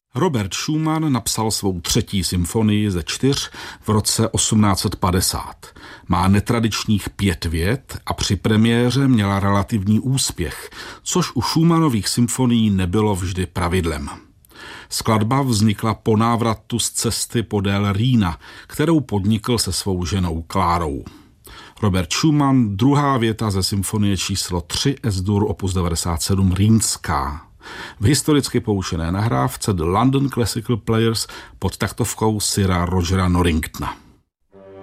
Robert Schumann napsal svou 3. symfonii ze 4 v roce 1850. Má netradičních 5 vět a při premiéře měla relativní úspěch, což u Schumannových symfonií nebylo vždy pravidlem. Skladba vznikla po návratu z cesty podél Rýna, kterou podnikl se svou ženou Klárou. Robert Schumann, 2. věta ze symfonie číslo 3 Es-Dur opus 97 Rýnská. V historicky poučené nahrávce The London Classical Players pod taktovkou Sira Rogera Norringtona.